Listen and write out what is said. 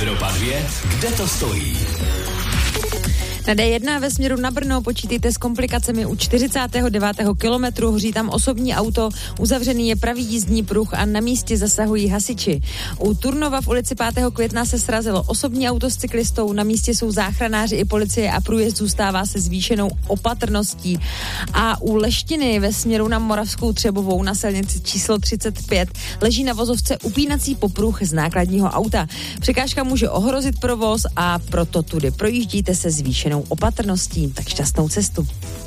Evropa 2, kde to stojí? Na D1 ve směru na Brno počítejte s komplikacemi u 49. kilometru, hoří tam osobní auto, uzavřený je pravý jízdní pruh a na místě zasahují hasiči. U Turnova v ulici 5. května se srazilo osobní auto s cyklistou, na místě jsou záchranáři i policie a průjezd zůstává se zvýšenou opatrností. A u Leštiny ve směru na Moravskou Třebovou na silnici číslo 35 leží na vozovce upínací popruh z nákladního auta. Překážka může ohrozit provoz a proto tudy projíždíte se zvýšenou opatrností. Tak šťastnou cestu.